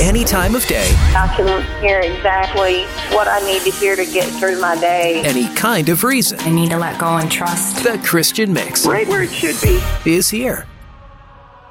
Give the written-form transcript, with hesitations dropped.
any time of day. I can hear exactly what I need to hear to get through my day. Any kind of reason. I need to let go and trust. The Christian Mix Right where it should be. is here.